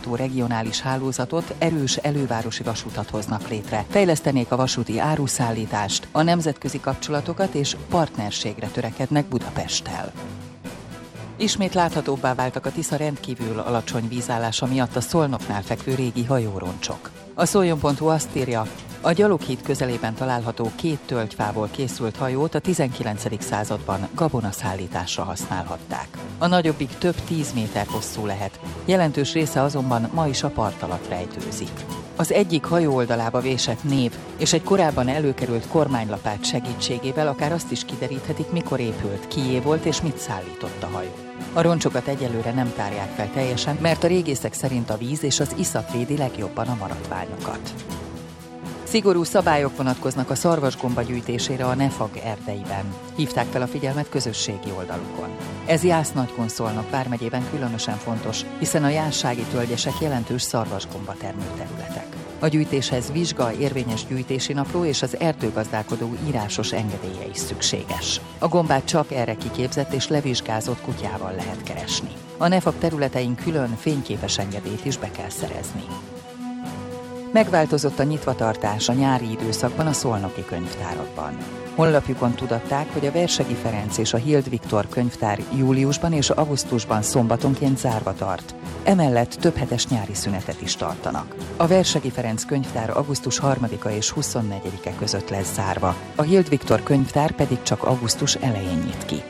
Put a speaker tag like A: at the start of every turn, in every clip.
A: összeállító regionális hálózatot, erős elővárosi vasutat hoznak létre. Fejlesztenék a vasúti áruszállítást, a nemzetközi kapcsolatokat és partnerségre törekednek Budapesttel. Ismét láthatóbbá váltak a Tisza rendkívül alacsony vízállása miatt a Szolnoknál fekvő régi hajóroncsok. A Szoljon.hu azt írja, a Gyaloghíd közelében található 2 tölgyfából készült hajót a 19. században gabonaszállításra használhatták. A nagyobbik több 10 méter hosszú lehet, jelentős része azonban ma is a part alatt rejtőzik. Az egyik hajó oldalába vésett név és egy korábban előkerült kormánylapát segítségével akár azt is kideríthetik, mikor épült, kié volt és mit szállított a hajó. A roncsokat egyelőre nem tárják fel teljesen, mert a régészek szerint a víz és az iszap védi legjobban a maradványokat. Szigorú szabályok vonatkoznak a szarvasgomba gyűjtésére a Nefag erdeiben. Hívták fel a figyelmet közösségi oldalukon. Ez Jász-Nagykun-Szolnok vármegyében különösen fontos, hiszen a jászsági tölgyesek jelentős szarvasgomba termőterületek. A gyűjtéshez vizsga, érvényes gyűjtési napló és az erdőgazdálkodó írásos engedélye is szükséges. A gombát csak erre kiképzett és levizsgázott kutyával lehet keresni. A Nefag területein külön fényképes engedélyt is be kell szerezni. Megváltozott a nyitvatartás a nyári időszakban a szolnoki könyvtárakban. Honlapjukon tudatták, hogy a Versegyi Ferenc és a Hild Viktor könyvtár júliusban és augusztusban szombatonként zárva tart. Emellett több hetes nyári szünetet is tartanak. A Versegyi Ferenc könyvtár augusztus 3-a és 24-e között lesz zárva, a Hild Viktor könyvtár pedig csak augusztus elején nyit ki.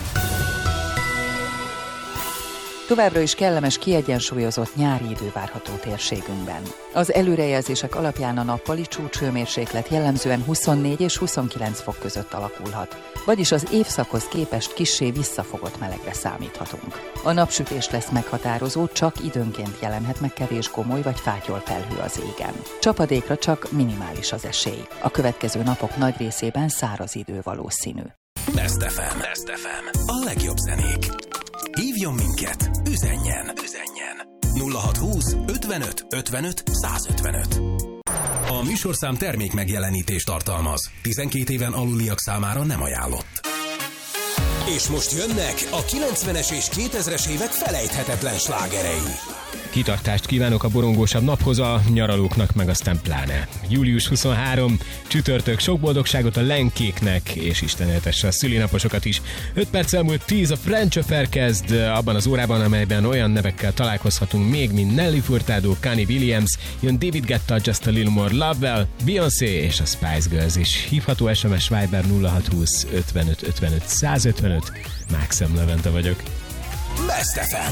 A: Továbbra is kellemes, kiegyensúlyozott nyári idő várható térségünkben. Az előrejelzések alapján a nappali csúcshőmérséklet jellemzően 24 és 29 fok között alakulhat, vagyis az évszakhoz képest kissé visszafogott melegre számíthatunk. A napsütés lesz meghatározó, csak időnként jelenhet meg kevés gomoly vagy fátyol felhő az égen. Csapadékra csak minimális az esély. A következő napok nagy részében száraz idő valószínű.
B: Best FM. A legjobb zenék. Hívjon minket, üzenjen 0620 55 55 155. A műsorszám termék megjelenítést tartalmaz. 12 éven aluliak számára nem ajánlott. És most jönnek a 90-es és 2000-es évek felejthetetlen slágerei.
C: Kitartást kívánok a borongósabb naphoz, a nyaralóknak meg aztán pláne. Július 23, csütörtök, sok boldogságot a lenkéknek, és Isten éltesse a szülinaposokat is. 5 perc elmúlt 10, a French Affair kezd abban az órában, amelyben olyan nevekkel találkozhatunk még, mint Nelly Furtado, Connie Williams, jön David Guetta, Just a Little More Love-vel, Beyoncé és a Spice Girls is. Hívható SMS Viber 0620 55 55 155. Mákszem Levente vagyok.
B: Best FM.